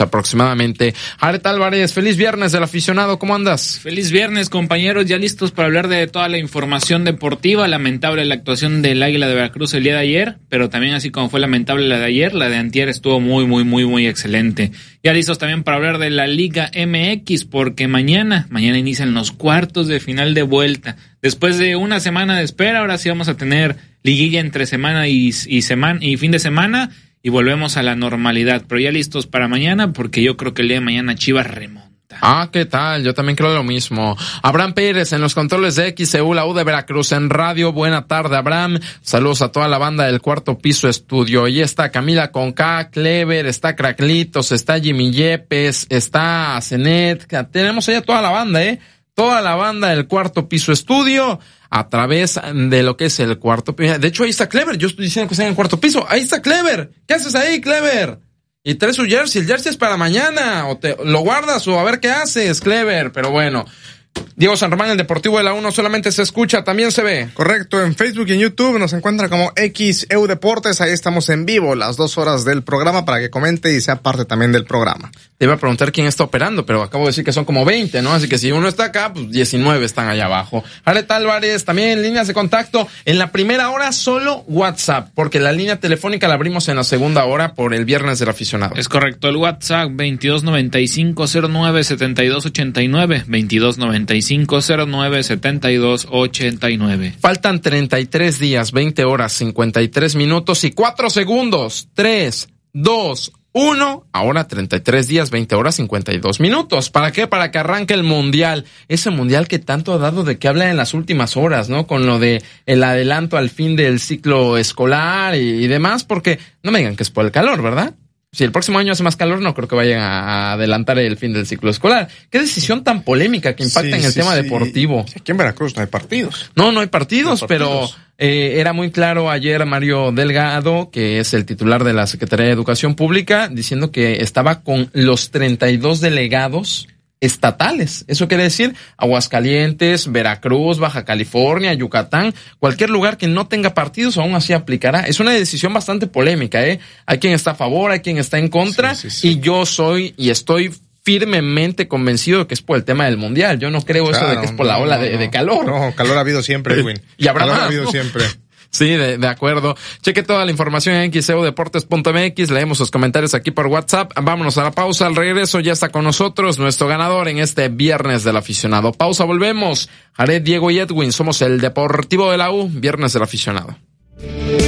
aproximadamente. Jared Álvarez, feliz viernes del aficionado, ¿cómo andas? Feliz viernes, compañeros, ya listos para hablar de toda la información deportiva. Lamentable la actuación del Águila de Veracruz el día de ayer, pero también así como fue lamentable la de ayer, la de antier estuvo muy excelente. Ya listos también para hablar de la Liga MX, porque mañana inician los cuartos de final de vuelta. Después de una semana de espera, ahora sí vamos a tener liguilla entre semana y fin de semana, y volvemos a la normalidad. Pero ya listos para mañana, porque yo creo que el día de mañana Chivas remonta. ¿Qué tal? Yo también creo lo mismo. Abraham Pérez en los controles de XEU, la U de Veracruz en radio. Buena tarde, Abraham. Saludos a toda la banda del Cuarto Piso Estudio. Ahí está Camila Conca, Clever, está Craclitos, está Jimmy Yepes, está Zenet. Tenemos allá toda la banda, toda la banda del Cuarto Piso Estudio a través de lo que es el Cuarto Piso. De hecho, ahí está Clever. Yo estoy diciendo que está en el Cuarto Piso. Ahí está Clever. ¿Qué haces ahí, Clever? Y traes su jersey. El jersey es para mañana. O te lo guardas o a ver qué haces, Clever. Pero bueno. Diego San Román, el Deportivo de la U, no solamente se escucha, también se ve. Correcto, en Facebook y en YouTube nos encuentra como XEU Deportes. Ahí estamos en vivo las 2 horas del programa para que comente y sea parte también del programa. Te iba a preguntar quién está operando, pero acabo de decir que son como 20, ¿no? Así que si uno está acá, pues 19 están allá abajo. Jared Álvarez, también líneas de contacto. En la primera hora solo WhatsApp, porque la línea telefónica la abrimos en la segunda hora por el viernes del aficionado. Es correcto, el WhatsApp 2295-09-7289, 2295-09-7289. Faltan 33 días, 20 horas, 53 minutos y 4 segundos. 3, 2, 1. Ahora 33 días, 20 horas, 52 minutos. ¿Para qué? Para que arranque el Mundial. Ese Mundial que tanto ha dado de qué habla en las últimas horas, ¿no? Con lo de el adelanto al fin del ciclo escolar y demás, porque no me digan que es por el calor, ¿verdad? Si el próximo año hace más calor, no creo que vayan a adelantar el fin del ciclo escolar. Qué decisión tan polémica que impacta en el tema deportivo. Aquí en Veracruz no hay partidos. No hay partidos, pero era muy claro ayer Mario Delgado, que es el titular de la Secretaría de Educación Pública, diciendo que estaba con los 32 delegados estatales. Eso quiere decir Aguascalientes, Veracruz, Baja California, Yucatán, cualquier lugar que no tenga partidos aún así aplicará. Es una decisión bastante polémica, Hay quien está a favor, hay quien está en contra, y yo estoy firmemente convencido de que es por el tema del Mundial. Yo no creo eso de que es por la ola de calor. No, calor ha habido siempre, Edwin. Y habrá calor más, ha habido siempre. Sí, de acuerdo. Cheque toda la información en xeudeportes.mx. Leemos sus comentarios aquí por WhatsApp. Vámonos a la pausa. Al regreso ya está con nosotros nuestro ganador en este viernes del aficionado. Pausa, volvemos. Jared, Diego y Edwin somos el Deportivo de la U, viernes del aficionado.